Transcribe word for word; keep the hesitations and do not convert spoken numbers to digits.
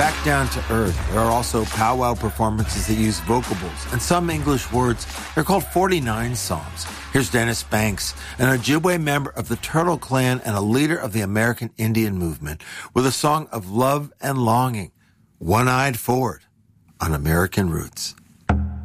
Back down to earth. There are also powwow performances that use vocables and some English words. They're called forty-nine Psalms. Here's Dennis Banks, an Ojibwe member of the Turtle Clan and a leader of the American Indian movement, with a song of love and longing, One-Eyed Forward, on American Roots.